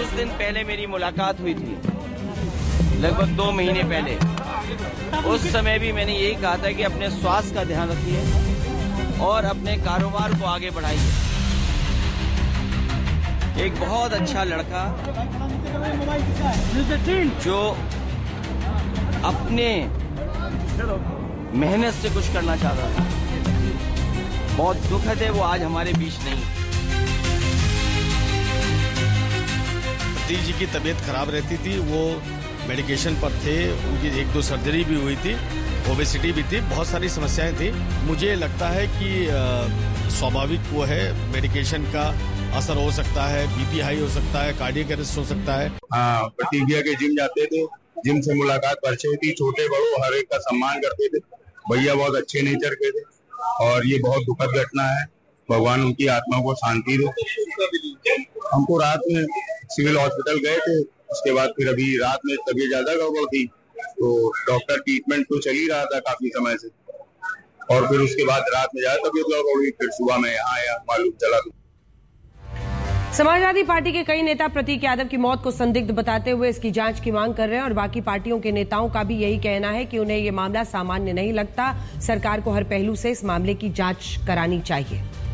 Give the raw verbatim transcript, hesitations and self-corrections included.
कुछ दिन पहले मेरी मुलाकात हुई थी, लगभग दो महीने पहले। उस समय भी मैंने यही कहा था कि अपने स्वास्थ्य का ध्यान रखिए और अपने कारोबार को आगे बढ़ाइए। एक बहुत अच्छा लड़का जो अपने मेहनत से कुछ करना चाहता था, बहुत दुखद है वो आज हमारे बीच नहीं। भतीजी जी की तबीयत खराब रहती थी, वो मेडिकेशन पर थे, उनकी एक दो सर्जरी भी हुई थी, ओबेसिटी भी थी, बहुत सारी समस्याएं थी। मुझे लगता है कि स्वाभाविक वो है, मेडिकेशन का असर हो सकता है, बीपी हाई हो सकता है, कार्डियक अरेस्ट हो सकता है। हाँ, भतीजिया के जिम जाते थे, जिम से मुलाकात परिचय थी, छोटे बड़ों हर एक का सम्मान करते थे। भैया बहुत अच्छे नेचर के थे और ये बहुत दुखद घटना है। भगवान उनकी आत्मा को शांति दे। हमको रात में सिविल हॉस्पिटल गए थे, उसके बाद फिर अभी रात में तबीयत ज्यादा गड़बड़ थी, तो डॉक्टर ट्रीटमेंट तो चल ही रहा था काफी समय से, और फिर उसके बाद रात में ज्यादा तबीयत गड़बड़ हुई, फिर सुबह में यहाँ आया, मालूम चला। समाजवादी पार्टी के कई नेता प्रतीक यादव की मौत को संदिग्ध बताते हुए इसकी जांच की मांग कर रहे हैं और बाकी पार्टियों के नेताओं का भी यही कहना है कि उन्हें ये मामला सामान्य नहीं लगता। सरकार को हर पहलू से इस मामले की जांच करानी चाहिए।